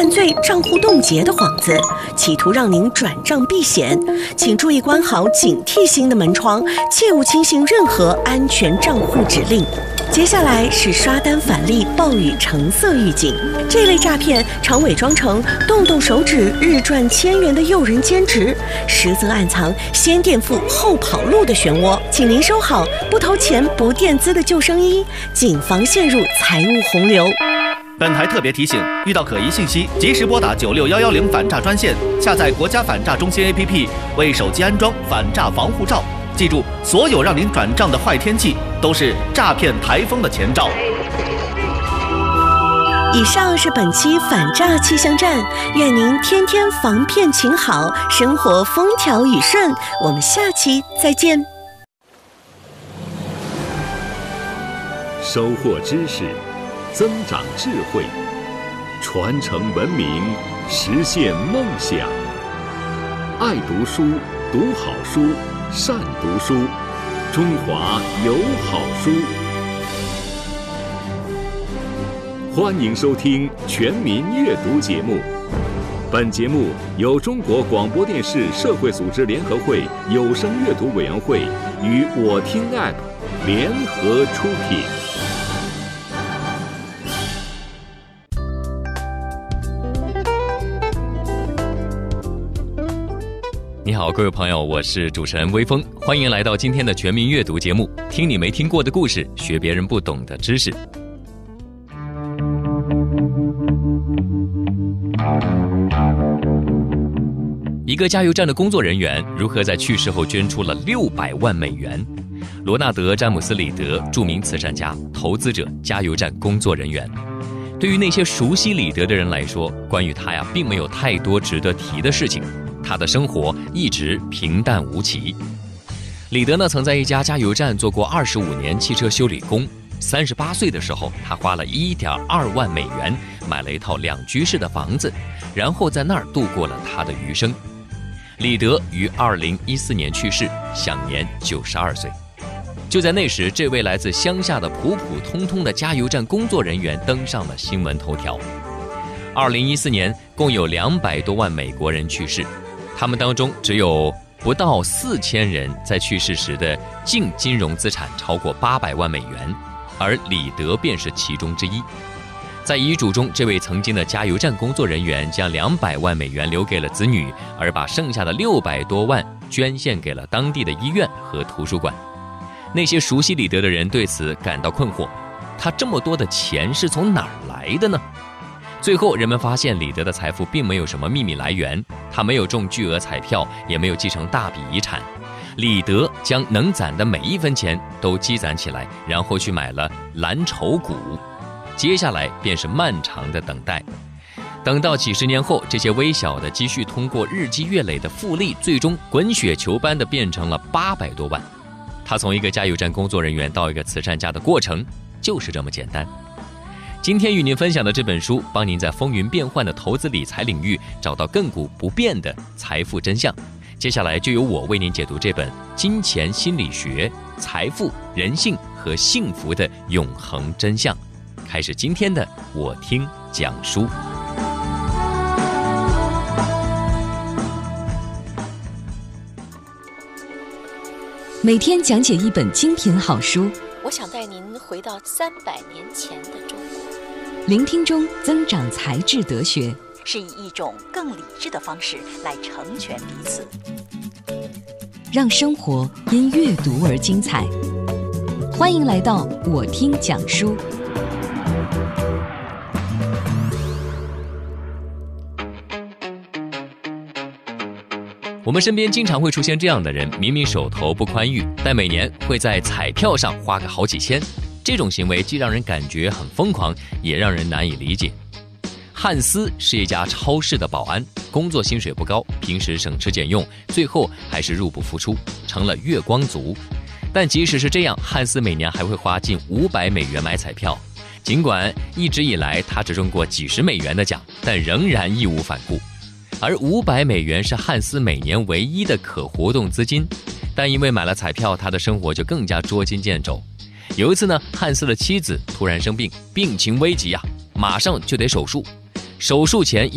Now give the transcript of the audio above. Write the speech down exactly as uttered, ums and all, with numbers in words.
犯罪账户冻结的幌子，企图让您转账避险。请注意关好警惕性的门窗，切勿轻信任何安全账户指令。接下来是刷单返利暴雨橙色预警，这类诈骗常伪装成动动手指日赚千元的诱人兼职，实则暗藏先垫付后跑路的漩涡。请您收好不投钱不垫资的救生衣，谨防陷入财务洪流。 本台特别提醒：遇到可疑信息，及时拨打九六幺幺零反诈专线，下载国家反诈中心 A P P， 为手机安装反诈防护罩。记住，所有让您转账的坏天气，都是诈骗台风的前兆。 以上是本期反诈气象站，愿您天天防骗勤好，生活风调雨顺。我们下期再见。 收获知识，增长智慧，传承文明，实现梦想。爱读书，读好书，善读书，中华有好书。欢迎收听全民阅读节目。本节目由中国广播电视社会组织联合会有声阅读委员会与我听 App 联合出品。 你好，各位朋友，我是主持人微风，欢迎来到今天的全民阅读节目，听你没听过的故事，学别人不懂的知识。一个加油站的工作人员如何在去世后捐出了六百万美元？罗纳德·詹姆斯·里德，著名慈善家、投资者、加油站工作人员。对于那些熟悉里德的人来说，关于他呀，并没有太多值得提的事情。他的生活一直平淡无奇。里德呢，曾在一家加油站做过二十五年汽车修理工。三十八岁的时候，他花了一点二万美元买了一套两居室的房子，然后在那儿度过了他的余生。里德于二零一四年去世，享年九十二岁。就在那时，这位来自乡下的普普通通的加油站工作人员登上了新闻头条。二零一四年，共有两百多万美国人去世，他们当中只有不到四千人在去世时的净金融资产超过八百万美元，而里德便是其中之一。在遗嘱中，这位曾经的加油站工作人员将两百万美元留给了子女，而把剩下的六百多万捐献给了当地的医院和图书馆。那些熟悉里德的人对此感到困惑，他这么多的钱是从哪儿来的呢？最后人们发现里德的财富并没有什么秘密来源，他没有中巨额彩票，也没有继承大笔遗产。里德将能攒的每一分钱都积攒起来，然后去买了蓝筹股。接下来便是漫长的等待，等到几十年后，这些微小的积蓄通过日积月累的复利，最终滚雪球般的变成了八百多万。他从一个加油站工作人员到一个慈善家的过程就是这么简单。今天与您分享的这本书，帮您在风云变幻的投资理财领域找到亘古不变的财富真相。接下来就由我为您解读这本《金钱心理学：财富、人性和幸福的永恒真相》。开始今天的我听讲书。 每天讲解一本精品好书， 我想带您回到三百年前的中国。 聆听中增长才智德学， 是以一种更理智的方式来成全彼此， 让生活因阅读而精彩。欢迎来到我听讲书。 我们身边经常会出现这样的人，明明手头不宽裕，但每年会在彩票上花个好几千。这种行为既让人感觉很疯狂，也让人难以理解。汉斯是一家超市的保安，工作薪水不高，平时省吃俭用，最后还是入不敷出，成了月光族。但即使是这样，汉斯每年还会花近五百美元买彩票。尽管一直以来他只中过几十美元的奖，但仍然义无反顾。而五百美元是汉斯每年唯一的可活动资金，但因为买了彩票，他的生活就更加捉襟见肘。有一次呢，汉斯的妻子突然生病，病情危急啊，马上就得手术。手术前